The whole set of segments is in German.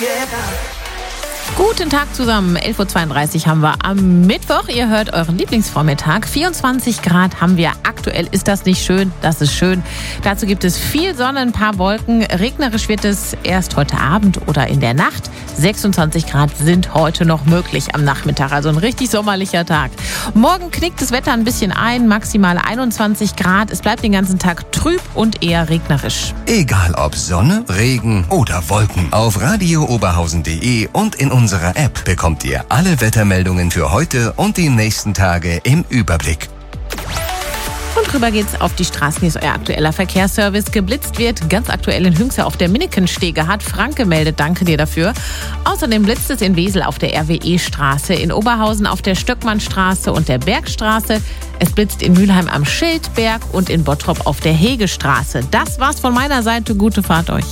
Guten Tag zusammen, 11.32 Uhr haben wir am Mittwoch. Ihr hört euren Lieblingsvormittag. 24 Grad haben wir aktuell. Ist das nicht schön? Das ist schön. Dazu gibt es viel Sonne, ein paar Wolken. Regnerisch wird es erst heute Abend oder in der Nacht. 26 Grad sind heute noch möglich am Nachmittag. Also ein richtig sommerlicher Tag. Morgen knickt das Wetter ein bisschen ein. Maximal 21 Grad. Es bleibt den ganzen Tag trüb und eher regnerisch. Egal ob Sonne, Regen oder Wolken. Auf radiooberhausen.de und in unserer App bekommt ihr alle Wettermeldungen für heute und die nächsten Tage im Überblick. Und drüber geht's auf die Straßen. Hier ist euer aktueller Verkehrsservice. Geblitzt wird ganz aktuell in Hünxe auf der Minnekenstege. Hat Frank gemeldet. Danke dir dafür. Außerdem blitzt es in Wesel auf der RWE-Straße, in Oberhausen auf der Stöckmannstraße und der Bergstraße. Es blitzt in Mülheim am Schildberg und in Bottrop auf der Hegestraße. Das war's von meiner Seite. Gute Fahrt euch.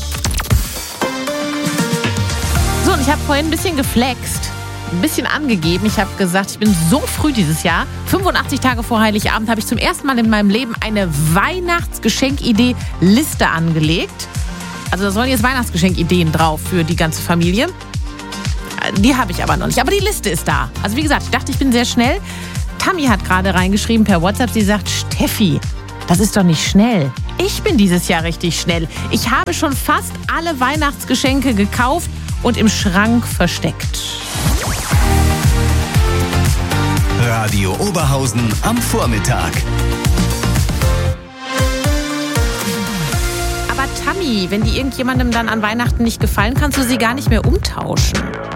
So, und ich habe vorhin ein bisschen geflext. Ein bisschen angegeben. Ich habe gesagt, ich bin so früh dieses Jahr. 85 Tage vor Heiligabend habe ich zum ersten Mal in meinem Leben eine Weihnachtsgeschenkidee-Liste angelegt. Also da sollen jetzt Weihnachtsgeschenkideen drauf für die ganze Familie. Die habe ich aber noch nicht. Aber die Liste ist da. Also wie gesagt, ich dachte, ich bin sehr schnell. Tammy hat gerade reingeschrieben per WhatsApp. Sie sagt, Steffi, das ist doch nicht schnell. Ich bin dieses Jahr richtig schnell. Ich habe schon fast alle Weihnachtsgeschenke gekauft und im Schrank versteckt. Radio Oberhausen am Vormittag. Aber Tammy, wenn die irgendjemandem dann an Weihnachten nicht gefallen, kannst du sie gar nicht mehr umtauschen.